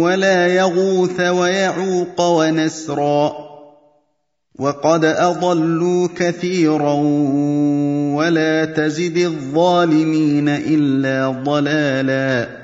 ولا يغوث ويعوق ونسرا وقد أضلوا كثيرا ولا تزد الظالمين إلا ضلالا.